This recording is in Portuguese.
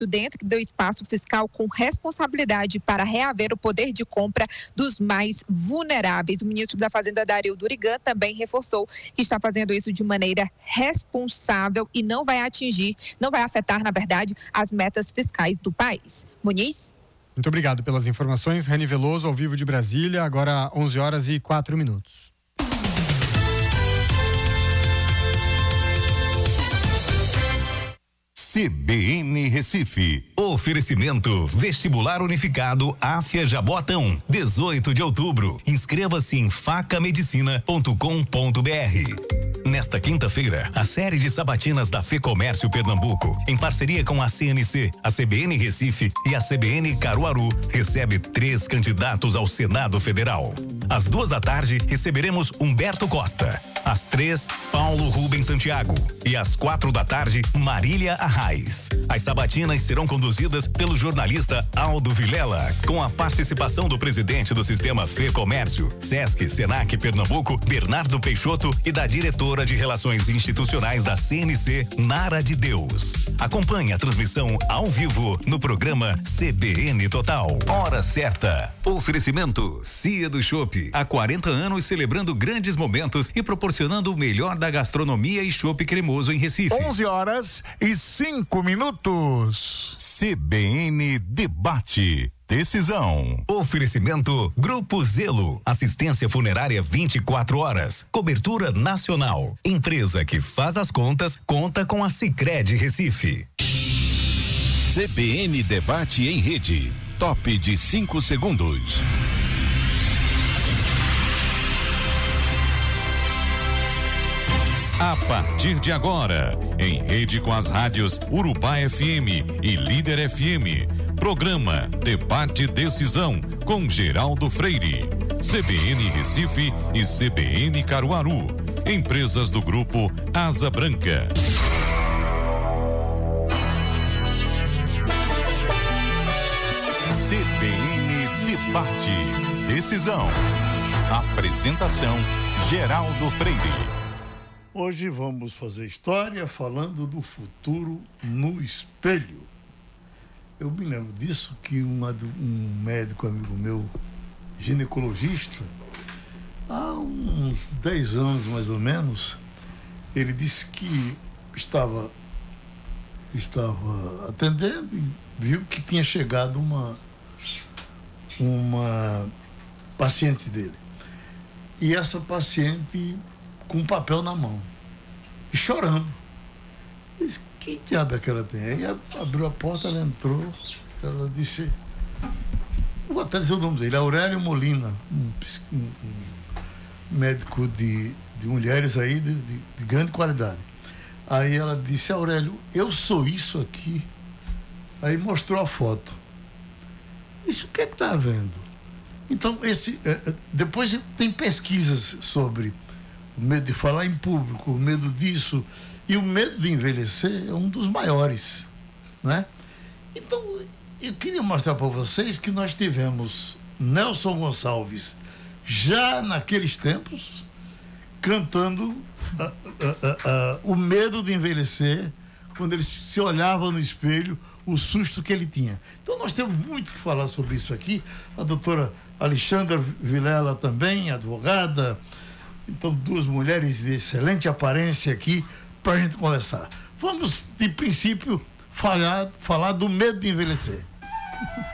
dentro do espaço fiscal com responsabilidade para reaver o poder de compra dos mais vulneráveis. O ministro da Fazenda, Dario Durigan, também reforçou que está fazendo isso de maneira responsável e não vai afetar, na verdade, as metas fiscais do país. Muniz? Muito obrigado pelas informações. Reni Veloso, ao vivo de Brasília, agora 11h04. CBN Recife. Oferecimento Vestibular Unificado Áfia Jabotão, 18 de outubro. Inscreva-se em facamedicina.com.br. Nesta quinta-feira, a série de sabatinas da FEComércio Pernambuco, em parceria com a CNC, a CBN Recife e a CBN Caruaru, recebe 3 candidatos ao Senado Federal. Às 14h, receberemos Humberto Costa. Às 3, Paulo Rubens Santiago. E às 16h, Marília Arraes. As sabatinas serão conduzidas pelo jornalista Aldo Vilela, com a participação do presidente do Sistema FEComércio, Sesc, Senac Pernambuco, Bernardo Peixoto, e da diretora de Relações Institucionais da CNC, Nara de Deus. Acompanhe a transmissão ao vivo no programa CBN Total. Hora certa. Oferecimento Cia do Chopp. Há 40 anos celebrando grandes momentos e proporcionando o melhor da gastronomia e chopp cremoso em Recife. 11h05. CBN Debate. Decisão. Oferecimento Grupo Zelo. Assistência funerária 24 horas. Cobertura nacional. Empresa que faz as contas, conta com a Sicredi Recife. CBN Debate em Rede. Top de 5 segundos. A partir de agora, em rede com as rádios Urupá FM e Líder FM, programa Debate Decisão com Geraldo Freire, CBN Recife e CBN Caruaru, empresas do grupo Asa Branca. CBN Debate Decisão. Apresentação Geraldo Freire. Hoje vamos fazer história falando do futuro no espelho. Eu me lembro disso que um médico amigo meu, ginecologista, há uns 10 anos mais ou menos, ele disse que estava atendendo e viu que tinha chegado uma paciente dele. E essa paciente com um papel na mão e chorando. Disse, que diabo é que ela tem? Aí abriu a porta, ela entrou, ela disse, vou até dizer o nome dele, Aurélio Molina, um médico de mulheres aí de grande qualidade. Aí ela disse, Aurélio, eu sou isso aqui. Aí mostrou a foto. Isso o que é que está havendo? Então, depois tem pesquisas sobre o medo de falar em público, o medo disso, e o medo de envelhecer é um dos maiores, né? Então, eu queria mostrar para vocês que nós tivemos Nelson Gonçalves, já naqueles tempos, cantando o medo de envelhecer, quando ele se olhava no espelho, o susto que ele tinha. Então, nós temos muito que falar sobre isso aqui. A doutora Alexandra Vilela também, advogada. Então, 2 mulheres de excelente aparência aqui para a gente conversar. Vamos, de princípio, falar do medo de envelhecer.